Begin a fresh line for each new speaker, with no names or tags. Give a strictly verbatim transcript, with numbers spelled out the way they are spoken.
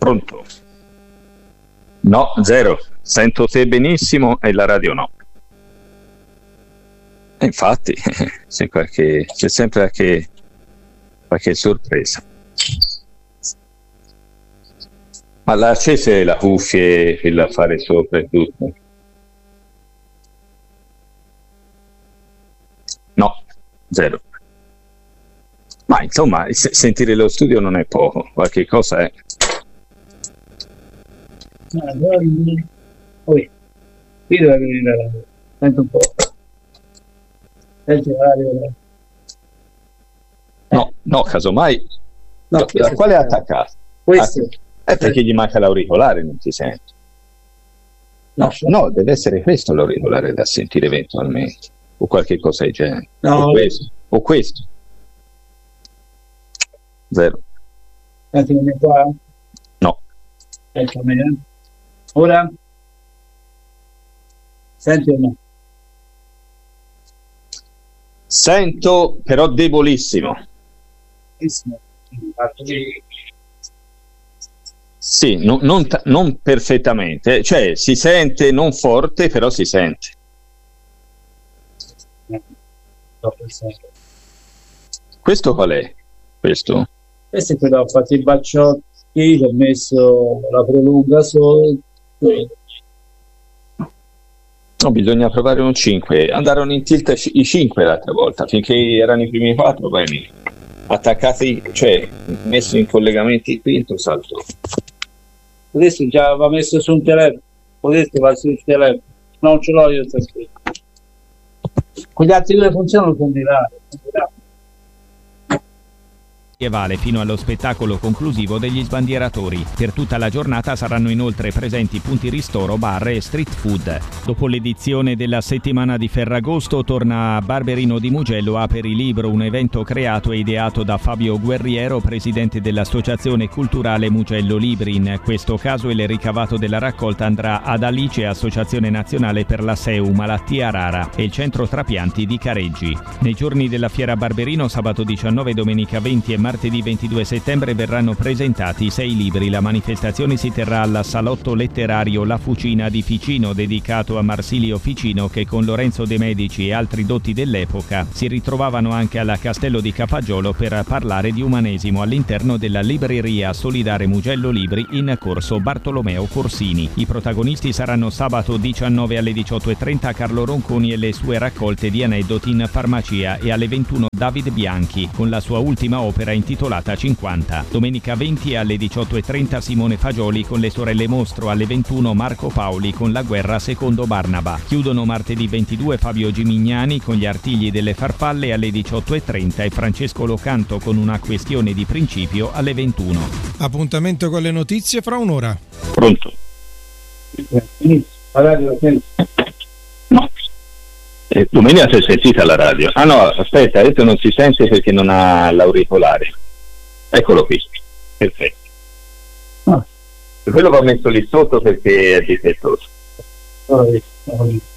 Pronto? No, zero. Sento te benissimo e la radio no. E infatti c'è, qualche, c'è sempre qualche, qualche sorpresa. Ma l'ha accese la cuffie e l'affare sopra e tutto? No, zero. Ma insomma, se- sentire lo studio non è poco, qualche cosa è.
No, poi, poi, qui deve venire la radio. Sento un po'. Senti la radio.
No, no, casomai.
No,
Da
questo
quale è
è-
attaccato?
Questo.
È perché gli manca l'auricolare, non si sente. No, no, deve essere questo l'auricolare da sentire eventualmente. O qualche cosa del genere.
No.
O questo. O questo. Zero.
Senti come qua?
No.
Ecco a me. eh. Ora? Senti o no?
Sento, però debolissimo.
Benissimo.
Sì, no- non, ta- non perfettamente. Cioè, si sente non forte, però si sente.
Sto pensando.
Questo qual è? Questo?
Questo è quello, ho fatto i bacciotti, ci ho messo la prolunga sotto.
No, bisogna provare un cinque. Andarono in tilt ci- i cinque l'altra volta, finché erano i primi quattro, poi mi attaccati, cioè messo in collegamenti il quinto salto.
Adesso già va messo su un telefono. Adesso va sul telefono. Non ce l'ho io sta scritto. Con gli altri due funzionano con di là.
E vale fino allo spettacolo conclusivo degli sbandieratori. Per tutta la giornata saranno inoltre presenti punti ristoro, bar e street food. Dopo l'edizione della settimana di Ferragosto torna a Barberino di Mugello Aperilibro, un evento creato e ideato da Fabio Guerriero, presidente dell'Associazione Culturale Mugello Libri. In questo caso il ricavato della raccolta andrà ad Alice, Associazione Nazionale per la S E U, malattia rara, e il Centro Trapianti di Careggi. Nei giorni della Fiera Barberino, sabato diciannove, domenica venti e martedì ventidue settembre verranno presentati sei libri. La manifestazione si terrà al Salotto Letterario La Fucina di Ficino, dedicato a Marsilio Ficino, che con Lorenzo De Medici e altri dotti dell'epoca si ritrovavano anche al Castello di Capagiolo per parlare di umanesimo all'interno della libreria solidale Mugello Libri in corso Bartolomeo Corsini. I protagonisti saranno sabato diciannove alle diciotto e trenta Carlo Ronconi e le sue raccolte di aneddoti in farmacia, e alle ventuno David Bianchi con la sua ultima opera intitolata cinquanta. Domenica venti alle diciotto e trenta Simone Fagioli con le sorelle Mostro, alle ventuno Marco Paoli con La guerra secondo Barnaba. Chiudono martedì ventidue Fabio Gimignani con Gli artigli delle farfalle alle diciotto e trenta e Francesco Locanto con Una questione di principio alle ventuno.
Appuntamento con le notizie fra un'ora.
Pronto?
Finito. La radio, finito.
No. Eh, domenica si è sentita la radio. Ah no, aspetta, adesso non si sente perché non ha l'auricolare. Eccolo qui. Perfetto.
Ah.
Quello va messo lì sotto perché è difettoso.
Ora, ora.